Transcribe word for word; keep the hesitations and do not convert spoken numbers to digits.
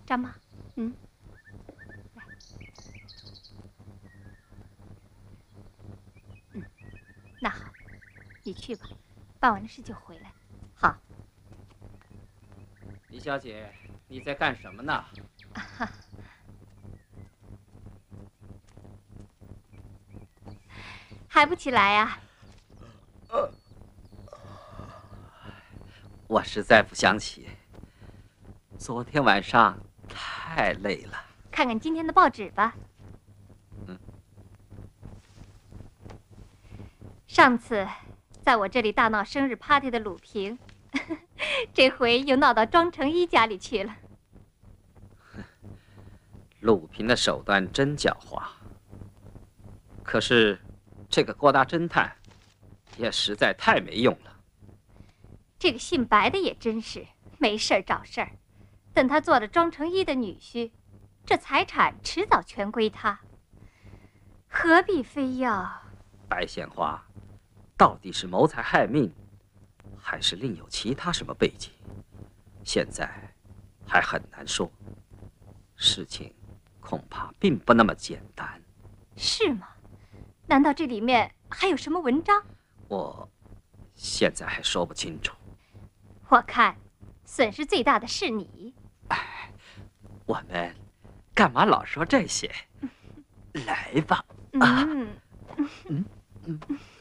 张妈，嗯，来，嗯，那好，你去吧，办完了事就回来。好。 李小姐，你在干什么呢？ 啊还不起来呀？ 呃，我实在不想起，昨天晚上太累了。 看看今天的报纸吧。 嗯。 上次在我这里大闹生日 party 的鲁平，这回又闹到庄成一家里去了。 鲁平的手段真狡猾，可是这个郭大侦探也实在太没用了。 这个姓白的也真是没事儿找事儿，等他做了庄成一的女婿，这财产迟早全归他，何必非要？ 白鲜花到底是谋财害命，还是另有其他什么背景？现在还很难说，事情恐怕并不那么简单。 是吗？难道这里面还有什么文章？ 我现在还说不清楚。 我看损失最大的是你。 哎，我们干嘛老说这些？来吧。 嗯嗯嗯。